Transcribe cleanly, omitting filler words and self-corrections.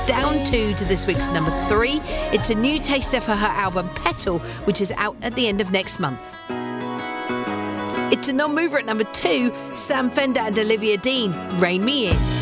down 2 to this week's number 3. It's a new taster for her album Petal, which is out at the end of next month. It's a non-mover at number 2, Sam Fender and Olivia Dean, Rein Me In.